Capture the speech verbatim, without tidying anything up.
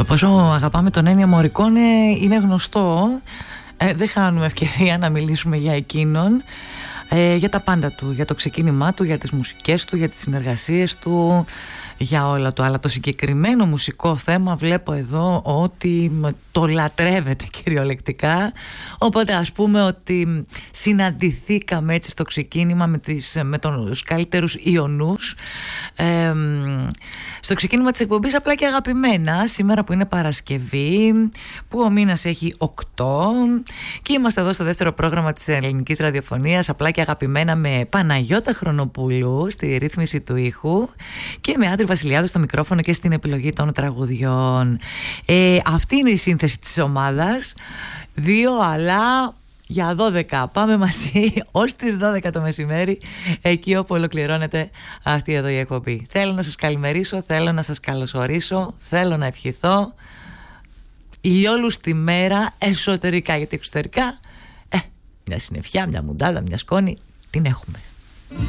Το πόσο αγαπάμε τον Ennio Morricone είναι γνωστό. ε, Δεν χάνουμε ευκαιρία να μιλήσουμε για εκείνον, ε, για τα πάντα του, για το ξεκίνημά του, για τις μουσικές του, για τις συνεργασίες του, για όλα του. Αλλά το συγκεκριμένο μουσικό θέμα βλέπω εδώ ότι το λατρεύεται κυριολεκτικά. Οπότε ας πούμε ότι συναντηθήκαμε έτσι στο ξεκίνημα με, τις, με τους καλύτερους ιονούς, ε, στο ξεκίνημα της εκπομπής Απλά και Αγαπημένα, σήμερα που είναι Παρασκευή, που ο μήνας έχει οκτώ, και είμαστε εδώ στο δεύτερο πρόγραμμα της ελληνικής ραδιοφωνίας, Απλά και Αγαπημένα, με Παναγιώτα Χρονοπούλου στη ρύθμιση του ήχου και με Άντρη Βασιλιάδου στο μικρόφωνο και στην επιλογή των τραγουδιών. ε, Αυτή είναι η σύνθεση της ομάδας. Δύο αλλά για δώδεκα. Πάμε μαζί ως τις δώδεκα το μεσημέρι, εκεί όπου ολοκληρώνεται αυτή εδώ η εκπομπή. Θέλω να σας καλημερίσω, θέλω να σας καλωσορίσω, θέλω να ευχηθώ ηλιόλουστη μέρα εσωτερικά, γιατί εξωτερικά ε, μια συννεφιά, μια μουντάδα, μια σκόνη την έχουμε.